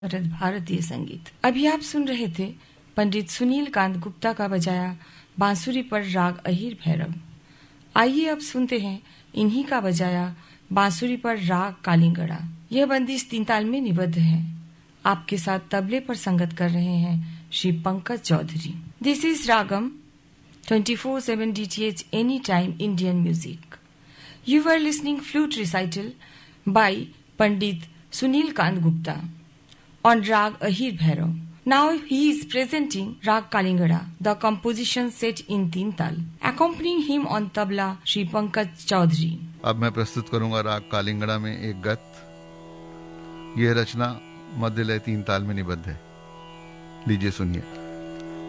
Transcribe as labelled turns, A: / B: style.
A: भारतीय संगीत। अभी आप सुन रहे थे पंडित सुनील कांत गुप्ता का बजाया बांसुरी पर राग अहिर भैरव। आइए अब सुनते हैं इन्हीं का बजाया बांसुरी पर राग कालिंगड़ा। यह बंदिश 3 ताल में निबद्ध है। आपके साथ तबले पर संगत कर रहे हैं Shri Pankaj Chaudhary. This is ragam 24/7 DTH any time Indian music. You are listening flute recital bye Pandit Sunil Kant Gupta on Rag Ahir Bhairav. Now he is presenting Rag Kalingada, the composition set in 3 tal. Accompanying him on tabla Shri Pankaj Chaudhary.
B: अब मैं प्रस्तुत करूंगा राग कालिंगड़ा में एक गत। यह रचना मध्य लय 3 ताल में निबद्ध है। लीजिए सुनिए।